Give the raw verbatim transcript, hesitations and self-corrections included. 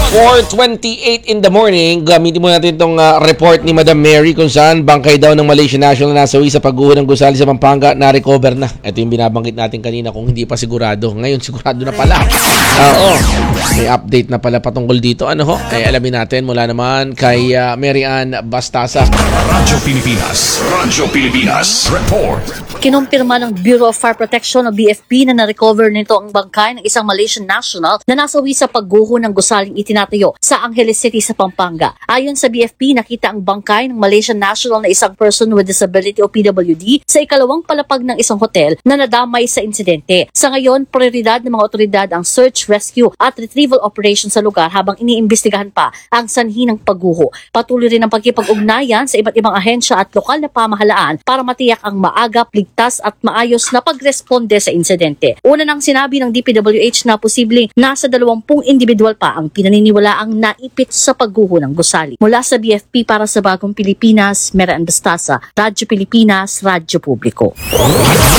four twenty-eight in the morning, gamitin mo natin itong uh, report ni Madam Mary kung saan bangkay daw ng Malaysian National na nasawi sa pagguho ng gusali sa Pampanga na-recover na. Ito yung binabanggit natin kanina kung hindi pa sigurado. Ngayon sigurado na pala. Oo. May update na pala patungkol dito. Ano ho? Eh, alamin natin mula naman kay uh, Mary Ann Bastasa. Radyo Pilipinas. Radyo Pilipinas. Report. Kinumpirma ng Bureau of Fire Protection o B F P na na-recover nito ang bangkay ng isang Malaysian national na nasawi sa pagguho ng gusaling itinatayo sa Angeles City sa Pampanga. Ayon sa B F P, nakita ang bangkay ng Malaysian national na isang person with disability o P W D sa ikalawang palapag ng isang hotel na nadamay sa insidente. Sa ngayon, prioridad ng mga otoridad ang search, rescue at retrieval operation sa lugar habang iniimbestigahan pa ang sanhi ng pagguho. Patuloy rin ang pagkipag-ugnayan sa iba't ibang ahensya at lokal na pamahalaan para matiyak ang maagap, ligtas at maayos na pagresponde sa insidente. Una nang sinabi ng D P W H na posibleng nasa dalawampung individual pa ang pinaniniwalaang naipit sa pagguho ng gusali. Mula sa B F P para sa Bagong Pilipinas, Mary Ann Bastasa, Radyo Pilipinas, Radyo Publiko.